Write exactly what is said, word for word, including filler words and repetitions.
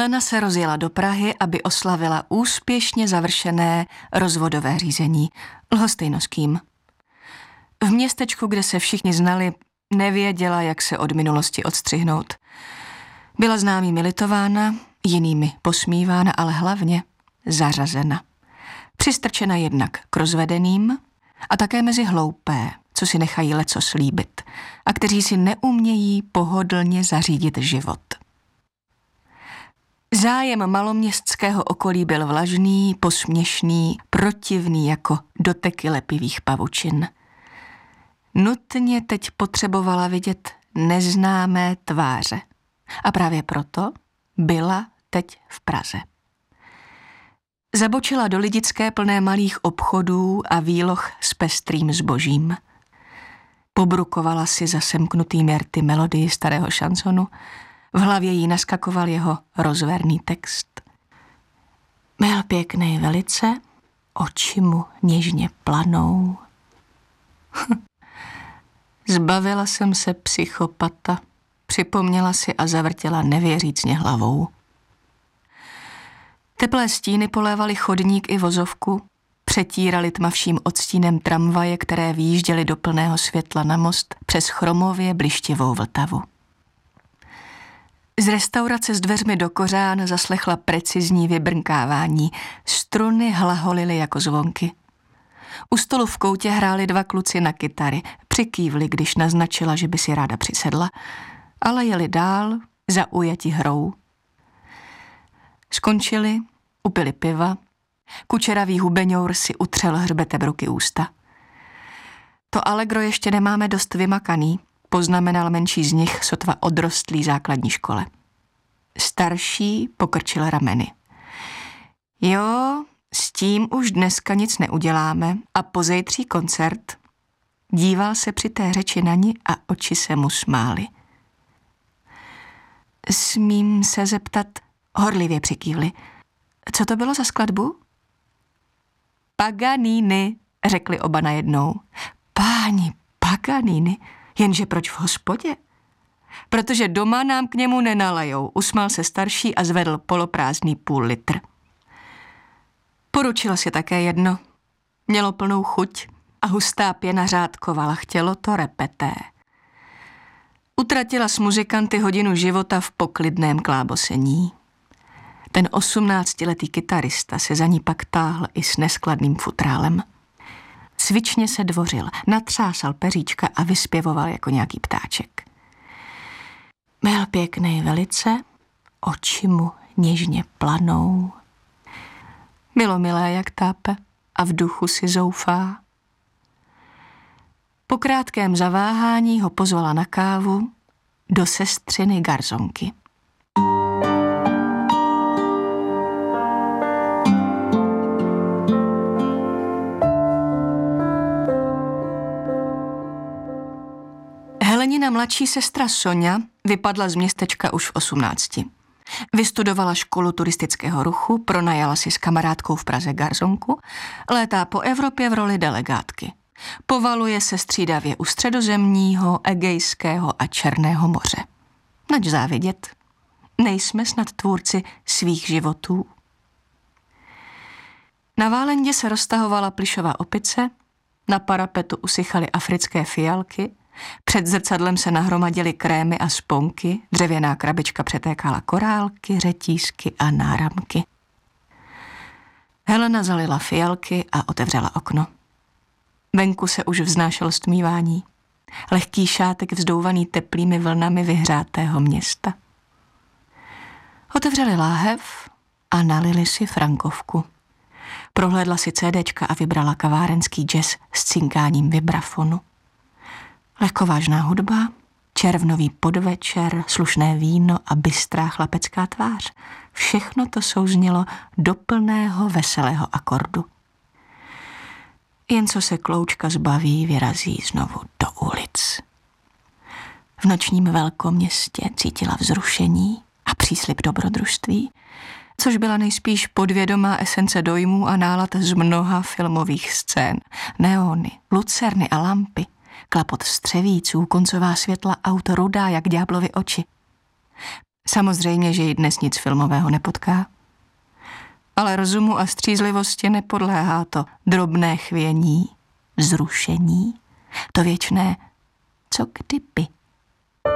Helena se rozjela do Prahy, aby oslavila úspěšně završené rozvodové řízení. Lhostejno s kým. V městečku, kde se všichni znali, nevěděla, jak se od minulosti odstřihnout. Byla známými litována, jinými posmívána, ale hlavně zařazena. Přistrčena jednak k rozvedeným a také mezi hloupé, co si nechají leco slíbit a kteří si neumějí pohodlně zařídit život. Zájem maloměstského okolí byl vlažný, posměšný, protivný jako doteky lepivých pavučin. Nutně teď potřebovala vidět neznámé tváře a právě proto byla teď v Praze. Zabočila do Lidické plné malých obchodů a výloh s pestrým zbožím. Pobrukovala si za semknutými rty melodii starého šansonu, v hlavě jí naskakoval jeho rozverný text. Byl pěknej velice, oči mu něžně planou. Zbavila jsem se psychopata, připomněla si a zavrtěla nevěřícně hlavou. Teplé stíny polévaly chodník i vozovku, přetírali tmavším odstínem tramvaje, které vyjížděly do plného světla na most přes chromově blištivou Vltavu. Z restaurace s dveřmi do kořán zaslechla precizní vybrnkávání, struny hlaholily jako zvonky. U stolu v koutě hráli dva kluci na kytary, přikývli, když naznačila, že by si ráda přisedla, ale jeli dál, zaujati hrou. Skončili, upili piva, kučeravý hubeňour si utřel hřbetem ruky ústa. To allegro ještě nemáme dost vymakaný, poznamenal menší z nich sotva odrostlý základní škole. Starší pokrčil rameny. Jo, s tím už dneska nic neuděláme a pozejtří koncert. Díval se při té řeči na ní a oči se mu smály. Smím se zeptat, horlivě přikývli. Co to bylo za skladbu? Paganini, řekli oba najednou. Páni, Paganini, jenže proč v hospodě? Protože doma nám k němu nenalejou, usmál se starší a zvedl poloprázdný půl litr. Poručila si také jedno. Mělo plnou chuť a hustá pěna řádkovala, chtělo to repeté. Utratila s muzikanty hodinu života v poklidném klábosení. Ten osmnáctiletý kytarista se za ní pak táhl i s neskladným futrálem. Cvičně se dvořil, natřásal peříčka a vyspěvoval jako nějaký ptáček. Byl pěknej velice, oči mu něžně planou. Bylo milé jak tápe a v duchu si zoufá. Po krátkém zaváhání ho pozvala na kávu do sestřiny garzonky. Helenina mladší sestra Soňa vypadla z městečka už v osmnácti. Vystudovala školu turistického ruchu, pronajala si s kamarádkou v Praze garzonku, létá po Evropě v roli delegátky. Povaluje se střídavě u Středozemního, Egejského a Černého moře. Nač závidět? Nejsme snad tvůrci svých životů. Na Válendě se roztahovala plyšová opice, na parapetu usychaly africké fialky, před zrcadlem se nahromadily krémy a sponky, dřevěná krabička přetékala korálky, řetízky a náramky. Helena zalila fialky a otevřela okno. Venku se už vznášel stmívání. Lehký šátek vzdouvaný teplými vlnami vyhřátého města. Otevřeli láhev a nalili si frankovku. Prohlédla si cédéčka a vybrala kavárenský jazz s cinkáním vibrafonu. Lehkovážná hudba, červnový podvečer, slušné víno a bystrá chlapecká tvář. Všechno to souznělo do plného veselého akordu. Jen co se Kloučka zbaví, vyrazí znovu do ulic. V nočním velkoměstě cítila vzrušení a příslib dobrodružství, což byla nejspíš podvědomá esence dojmů a nálad z mnoha filmových scén. Neony, lucerny a lampy, klapot střevíců, koncová světla, auto rudá jak ďáblovy oči. Samozřejmě, že ji dnes nic filmového nepotká. Ale rozumu a střízlivosti nepodléhá to drobné chvění, zrušení, to věčné co kdyby.